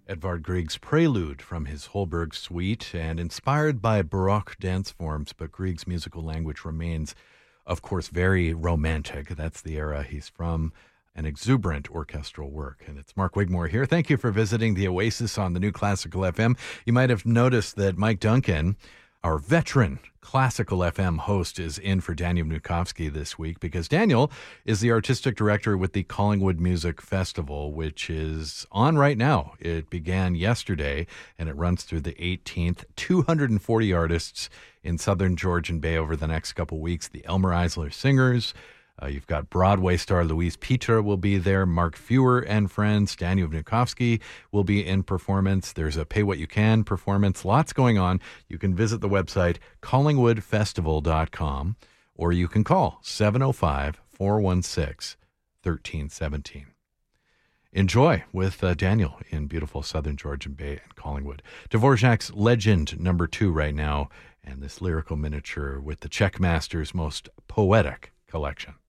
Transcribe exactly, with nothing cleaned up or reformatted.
Edvard Grieg's Prelude from his Holberg Suite, and inspired by Baroque dance forms, but Grieg's musical language remains, of course, very romantic. That's the era he's from, an exuberant orchestral work. And it's Mark Wigmore here. Thank you for visiting the Oasis on the New Classical F M. You might have noticed that Mike Duncan, our veteran Classical F M host, is in for Daniel Vnukovsky this week because Daniel is the artistic director with the Collingwood Music Festival, which is on right now. It began yesterday and it runs through the eighteenth. two hundred forty artists in Southern Georgian Bay over the next couple weeks. The Elmer Eisler Singers. Uh, you've got Broadway star Louise Petre will be there. Mark Fewer and friends. Daniel Vnukovsky will be in performance. There's a Pay What You Can performance. Lots going on. You can visit the website collingwood festival dot com or you can call seven oh five, four one six, one three one seven. Enjoy with uh, Daniel in beautiful Southern Georgian Bay and Collingwood. Dvorak's Legend number two right now, and this lyrical miniature with the Czech Master's most poetic collection.